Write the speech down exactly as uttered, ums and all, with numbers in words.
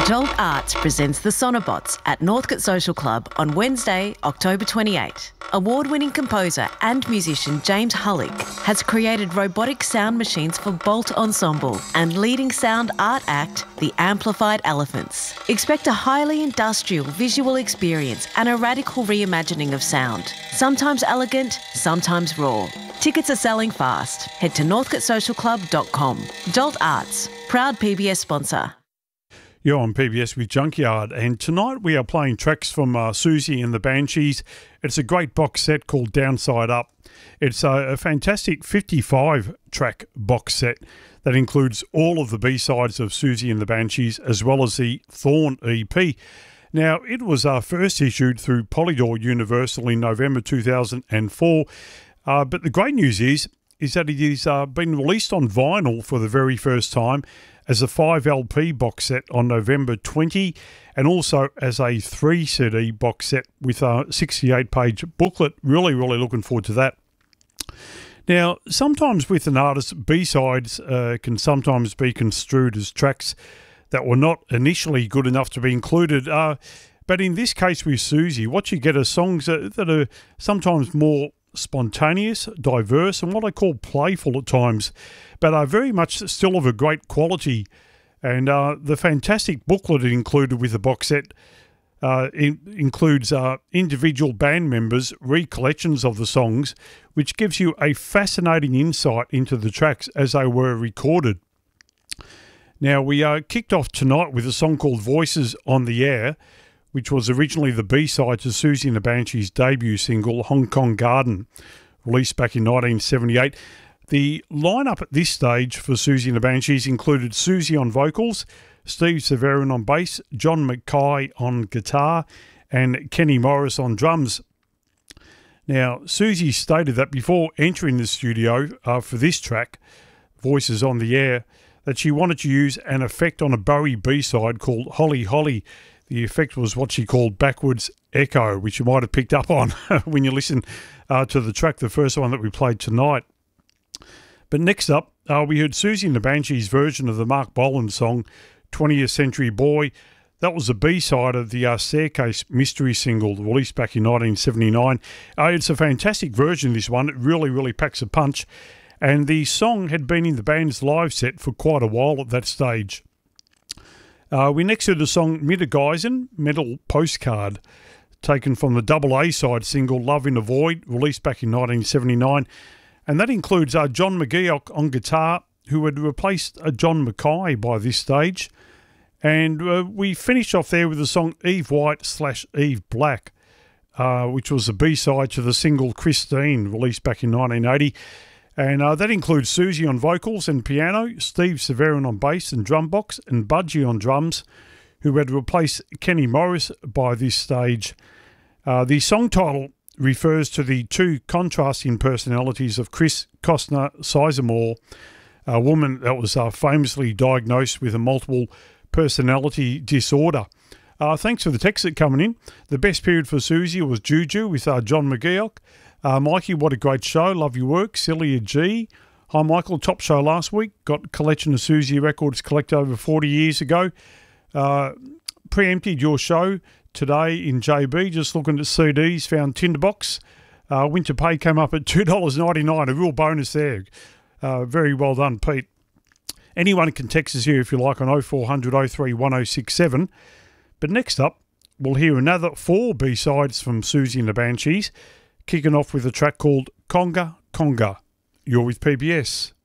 Jolt Arts presents the Sonobots at Northcote Social Club on Wednesday, October twenty-eighth. Award-winning composer and musician James Hullick has created robotic sound machines for Bolt Ensemble and leading sound art act, The Amplified Elephants. Expect a highly industrial visual experience and a radical reimagining of sound. Sometimes elegant, sometimes raw. Tickets are selling fast. Head to northcote social club dot com. Jolt Arts, proud P B S sponsor. You're on P B S with Junkyard, and tonight we are playing tracks from uh, Siouxsie and the Banshees. It's a great box set called Downside Up. It's a, a fantastic fifty-five track box set that includes all of the B-sides of Siouxsie and the Banshees as well as the Thorn E P. Now, it was uh, first issued through Polydor Universal in November two thousand four, uh, but the great news is, is that it has uh, been released on vinyl for the very first time as a five L P box set on November twentieth, and also as a three C D box set with a sixty-eight page booklet. Really, really looking forward to that. Now, sometimes with an artist, B-sides uh, can sometimes be construed as tracks that were not initially good enough to be included. Uh, but in this case with Siouxsie, what you get are songs that, that are sometimes more spontaneous, diverse, and what I call playful at times, but are very much still of a great quality. And uh, the fantastic booklet it included with the box set uh, in, includes uh, individual band members' recollections of the songs, which gives you a fascinating insight into the tracks as they were recorded. Now, we uh, kicked off tonight with a song called Voices on the Air, which was originally the B-side to Siouxsie and the Banshees' debut single, Hong Kong Garden, released back in nineteen seventy-eight. The lineup at this stage for Siouxsie and the Banshees included Siouxsie on vocals, Steve Severin on bass, John Mackay on guitar, and Kenny Morris on drums. Now, Siouxsie stated that before entering the studio uh, for this track, Voices on the Air, that she wanted to use an effect on a Bowie B-side called Holly Holly. The effect was what she called backwards echo, which you might have picked up on when you listen uh, to the track, the first one that we played tonight. But next up, uh, we heard Siouxsie and the Banshees' version of the Mark Bolan song, twentieth Century Boy. That was the B-side of the uh, Staircase Mystery single, released back in nineteen seventy-nine. Uh, it's a fantastic version, this one. It really, really packs a punch. And the song had been in the band's live set for quite a while at that stage. Uh, we next heard the song Mittergeisen, Metal Postcard, taken from the double A-side single Love in a Void, released back in nineteen seventy-nine. And that includes uh, John McGeoch on guitar, who had replaced uh, John Mackay by this stage. And uh, we finished off there with the song Eve White slash Eve Black, uh, which was the B-side to the single Christine, released back in nineteen eighty. And uh, that includes Siouxsie on vocals and piano, Steve Severin on bass and drum box, and Budgie on drums, who had replaced Kenny Morris by this stage. Uh, the song title refers to the two contrasting personalities of Chris Costner Sizemore, a woman that was uh, famously diagnosed with a multiple personality disorder. Uh, thanks for the text that coming in. The best period for Siouxsie was Juju with uh, John McGeoch. Uh, Mikey, what a great show. Love your work. Celia G. Hi, Michael. Top show last week. Got collection of Siouxsie records collected over forty years ago. Uh, preempted your show today in J B. Just looking at C Ds. Found Tinderbox. Uh, Winter Pay came up at two dollars ninety-nine. A real bonus there. Uh, very well done, Pete. Anyone can text us here if you like on oh four hundred oh three one oh six seven. But next up, we'll hear another four B-sides from Siouxsie and the Banshees, kicking off with a track called Conga Conga. You're with P B S.